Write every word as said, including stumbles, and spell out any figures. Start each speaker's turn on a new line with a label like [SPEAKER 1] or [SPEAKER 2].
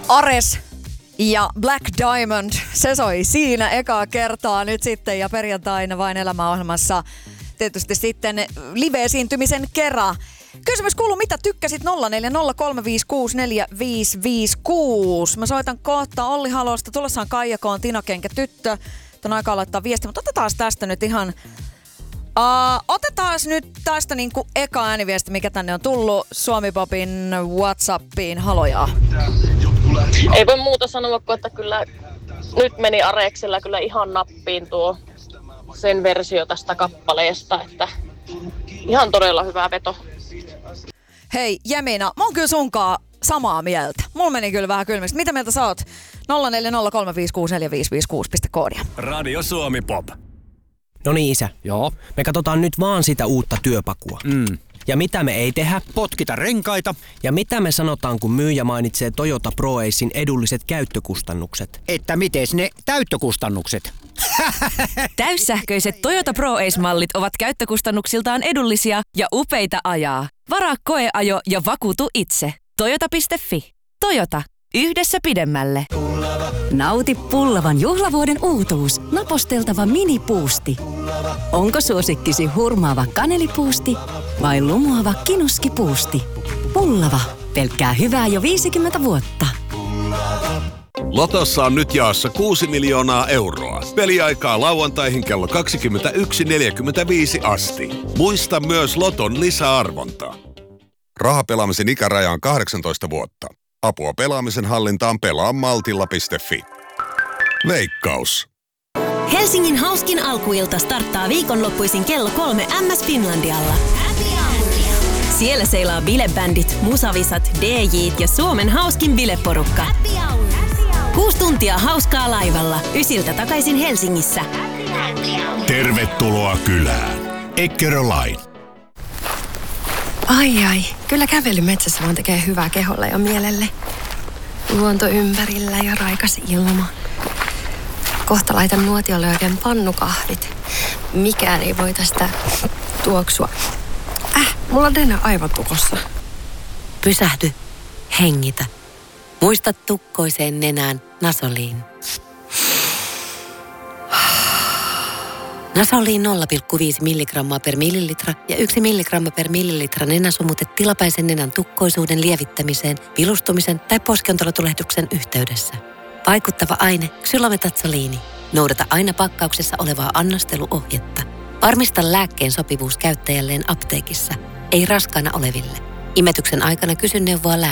[SPEAKER 1] Ares ja Black Diamond, se soi siinä ekaa kertaa nyt sitten ja perjantaina Vain elämä-ohjelmassa tietysti sitten live-esiintymisen kerran. Kysymys kuuluu, mitä tykkäsit nolla neljä nolla kolme viisi kuusi neljä viisi viisi kuusi. Mä soitan kohta Olli Halosta, tulossa on Kaija K. Tina Kenkä tyttö. Ton aikaa laittaa viestiä, mutta otetaan tästä nyt ihan... Uh, otetaan nyt tästä niinku eka ääniviesti, mikä tänne on tullut Suomi-popin WhatsAppiin. Haloja.
[SPEAKER 2] Ei voi muuta sanoa kuin, että kyllä nyt meni Areksella kyllä ihan nappiin tuo sen versio tästä kappaleesta, että ihan todella hyvä veto.
[SPEAKER 1] Hei Jemina, mä oon kyllä sunkaan samaa mieltä. Mulla meni kyllä vähän kylmiksi. Mitä mieltä sä oot? nolla neljä nolla kolme viisi kuusi neljä viisi viisi kuusi piste koodia.
[SPEAKER 3] Radio Suomi Pop.
[SPEAKER 4] No niin isä.
[SPEAKER 3] Joo.
[SPEAKER 4] Me katsotaan nyt vaan sitä uutta työpakua.
[SPEAKER 3] Mm.
[SPEAKER 4] Ja mitä me ei tehdä?
[SPEAKER 3] Potkita renkaita.
[SPEAKER 4] Ja mitä me sanotaan, kun myyjä mainitsee Toyota ProAcen edulliset käyttökustannukset?
[SPEAKER 3] Että miten ne täyttökustannukset?
[SPEAKER 5] Täyssähköiset Toyota ProAce-mallit ovat käyttökustannuksiltaan edullisia ja upeita ajaa. Varaa koeajo ja vakuutu itse. Toyota piste fi. Toyota. Yhdessä pidemmälle.
[SPEAKER 6] Nauti pullavan juhlavuoden uutuus. Naposteltava minipuusti. Onko suosikkisi hurmaava kanelipuusti vai lumoava kinuskipuusti? Pullava. Pelkkää hyvää jo viisikymmentä vuotta.
[SPEAKER 7] Lotossa on nyt jaossa kuusi miljoonaa euroa. Peliaikaa lauantaihin kello kaksikymmentäyksi neljäkymmentäviisi asti. Muista myös Loton lisäarvonta. Rahapelaamisen ikäraja on kahdeksantoista vuotta. Apua pelaamisen hallintaan pelaa maltilla piste fi. Veikkaus.
[SPEAKER 8] Helsingin hauskin alkuilta starttaa viikonloppuisin kello kolme M S Finlandialla. Siellä seilaa bilebändit, musavisat, D J:t ja Suomen hauskin bileporukka. Kuusi tuntia hauskaa laivalla, ysiltä takaisin Helsingissä.
[SPEAKER 9] Tervetuloa kylään. Eckerö Line.
[SPEAKER 10] Ai ai, kyllä kävely metsässä vaan tekee hyvää keholle ja mielelle. Luonto ympärillä ja raikas ilma. Kohta laitan nuotiolle oikein pannukahvit. Mikään ei voi tästä tuoksua. Äh, mulla on nenä aivan tukossa.
[SPEAKER 11] Pysähdy, hengitä. Muista tukkoiseen nenään Nasoliin. Nasoliin nolla pilkku viisi milligrammaa per millilitra ja yksi milligramma per millilitra nenäsumutet tilapäisen nenän tukkoisuuden lievittämiseen, vilustumisen tai poskiontelotulehduksen yhteydessä. Vaikuttava aine xylometatsoliini. Noudata aina pakkauksessa olevaa annosteluohjetta. Varmista lääkkeen sopivuus käyttäjälleen apteekissa, ei raskaana oleville. Imetyksen aikana kysy neuvoa lääkäriltä.